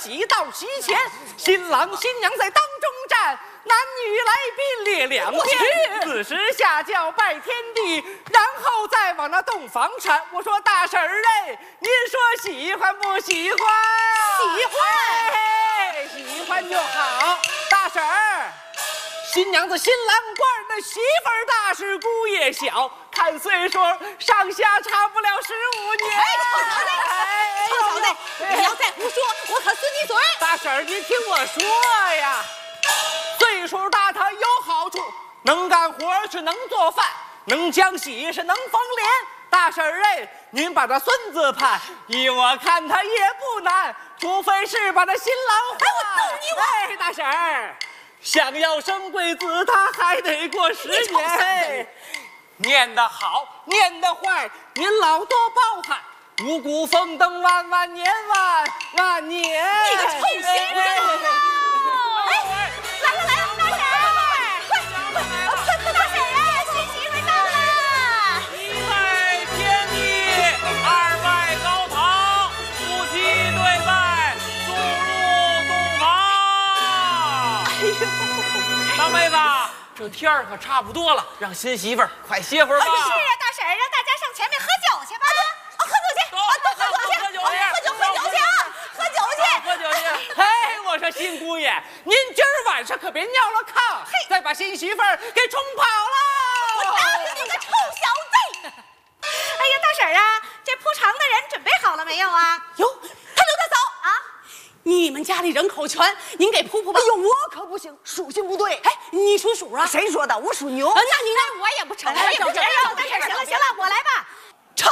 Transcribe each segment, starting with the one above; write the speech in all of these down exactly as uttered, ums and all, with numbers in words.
喜到席前，新郎新娘在当中站，男女来宾列两边。此时下轿拜天地，然后再往那洞房缠。我说大婶儿嘞，您说喜欢不喜欢？ 喜欢， 哎、喜欢就好。大婶儿，新娘子新郎官那媳妇儿大是姑爷小，看岁数上下差不了十五年。 哎，臭小子， 哎、 臭小子，你要再胡说，我可撕你嘴！ 大婶儿，您听我说呀，岁数大它有好处，能干活是能做饭，能浆洗是能缝帘。大婶儿哎，您把那孙子盼，依我看他也不难，除非是把那新郎换。 哎，我揍你！我哎，大婶儿，想要生贵子，他还得过十年。念得好，念得坏，您老多包涵。五谷丰登，万万年万万年。 你个臭先生！哎，来了来了，大婶儿，快快快，大婶儿，新媳妇到了！ 一拜天地，二拜高堂，夫妻对拜，送入洞房。 哎呦， 大妹子，这天儿可差不多了，让新媳妇儿快歇会儿吧。 是啊，大婶儿，让大家上前面喝酒去吧。啊，喝酒去！啊，都喝酒去！ 喝酒去！ 喝酒喝酒去啊！喝酒去！ 喝酒去！ 哎，我说新姑爷，您今儿晚上可别尿了炕，再把新媳妇儿给冲跑了。 我打死你个臭小子！哎呀，大婶儿啊，这铺床的人准备好了没有啊？ 哟，他留他走啊！你们家里人口全，您给铺铺吧。 哎呦，我可不行，属性不对。 哎，你属鼠啊？ 谁说的？我属牛。 啊，那您来，我也不成。 我也不承认。大婶儿，行了行了，我来吧。 成。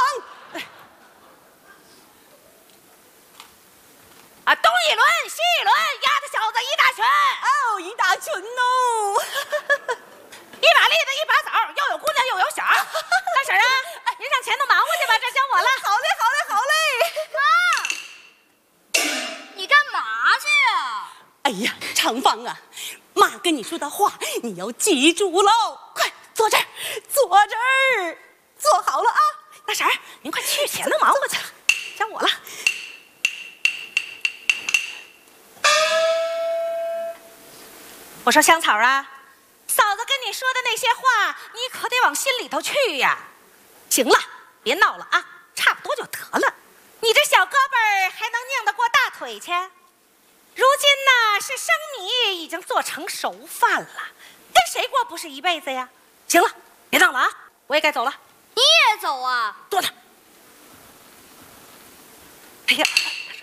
啊，东一轮西一轮，压着小子一大群。 哦，一大群哦。 一把栗子一把枣，又有姑娘又有小。大婶儿啊，您上前头忙活去吧，这交我了。 好嘞，好嘞，好嘞。 妈，你干嘛去啊？ 哎呀，长芳啊，妈跟你说的话你要记住喽。快坐这儿，坐这儿，坐好了啊。 大婶儿，您快去前头忙活去了，交我了。我说香草啊，嫂子跟你说的那些话，你可得往心里头去呀。行了，别闹了啊，差不多就得了。你这小胳膊儿还能拧得过大腿去？如今呢，是生米已经做成熟饭了，跟谁过不是一辈子呀？行了，别闹了啊，我也该走了。 你也走啊？ 坐那儿。哎呀，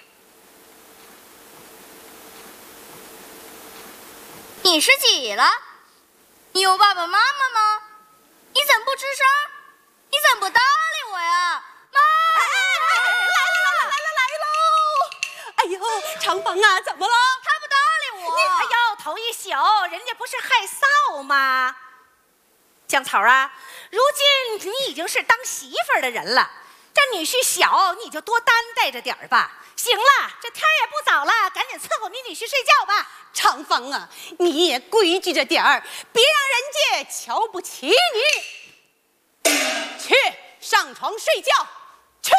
你是几了？你有爸爸妈妈吗？你怎么不吱声？你怎么不搭理我呀？妈！ 来了来了来了来喽！哎呦，长芳啊，怎么了？ 他不搭理我。 哎呦，头一宿人家不是害臊吗？香草啊，如今你已经是当媳妇儿的人了，这女婿小，你就多担待着点儿吧。行了，这天也不早了，赶紧伺候你女婿睡觉吧。 长芳啊，你也规矩着点儿，别让人家瞧不起你。去上床睡觉，去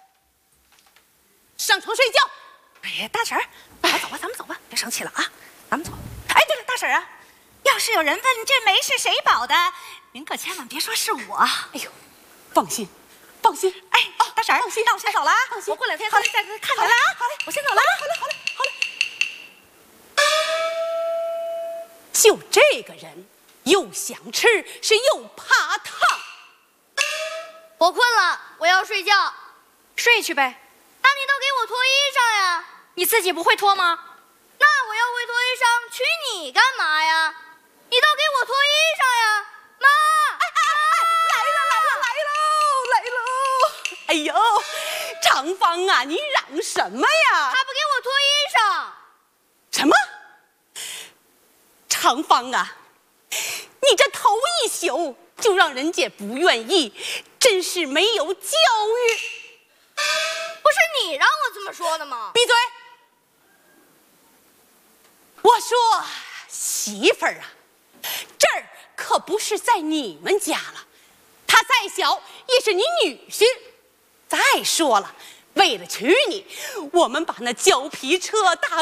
上床睡觉。 哎呀，大婶儿，咱们走吧，咱们走吧，别生气了啊，咱们走。哎，对了，大婶儿啊，要是有人问这煤是谁保的，您可千万别说是我。 哎呦，放心，放心。 哎，哦，大婶儿， 放心， 那我先走了啊。 放心， 我过两天再再再看您来啊。 好嘞， 我先走了。 好嘞，好嘞，好嘞。就这个人，又想吃是又怕烫。 我困了，我要睡觉。 睡去呗。 那你都给我脱衣裳呀？ 你自己不会脱吗？ 那我要会脱衣裳，娶你干嘛呀？你都给我脱衣裳呀，妈！ 哎哎哎，来了来了来喽来喽！哎呦，长芳啊，你嚷什么呀？ 他不给我脱衣裳。 什么？长芳啊，你这头一宿就让人家不愿意，真是没有教育。 不是你让我这么说的吗？ 闭嘴！我说媳妇儿啊，这儿可不是在你们家了，他再小也是你女婿。再说了，为了娶你，我们把那胶皮车大